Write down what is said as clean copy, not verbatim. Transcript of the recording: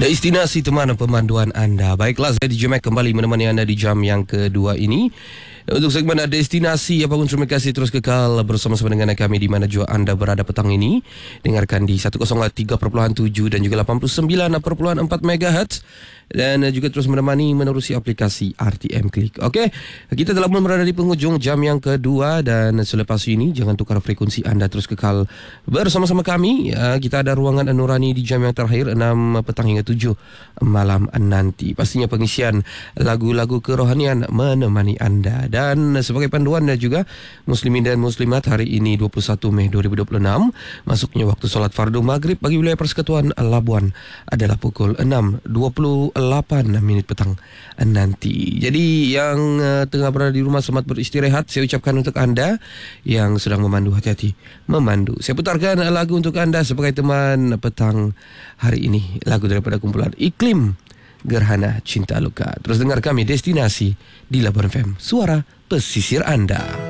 Destinasi teman pemanduan anda. Baiklah, saya DJ Mac kembali menemani anda di jam yang kedua ini. Untuk segmen destinasi, apapun terima kasih terus kekal bersama-sama dengan kami di mana jua anda berada petang ini. Dengarkan di 103.7 dan juga 89.4 MHz. Dan juga terus menerusi aplikasi RTM Klik. Okey, kita telah pun berada di penghujung jam yang kedua. Dan selepas ini jangan tukar frekuensi anda, terus kekal bersama-sama kami. Kita ada ruangan Nurani di jam yang terakhir 6 petang hingga 7 malam nanti. Pastinya pengisian lagu-lagu kerohanian menemani anda. Dan sebagai panduan dan juga muslimin dan muslimat, hari ini 21 Mei 2026, masuknya waktu solat fardu maghrib bagi wilayah Persekutuan Labuan adalah pukul 6.28 petang nanti. Jadi yang tengah berada di rumah selamat beristirahat. Saya ucapkan untuk anda yang sedang memandu, hati-hati memandu. Saya putarkan lagu untuk anda sebagai teman petang hari ini. Lagu daripada kumpulan Iklim, Gerhana Cinta Luka. Terus dengar kami Destinasi di Labuan FM, suara pesisir anda.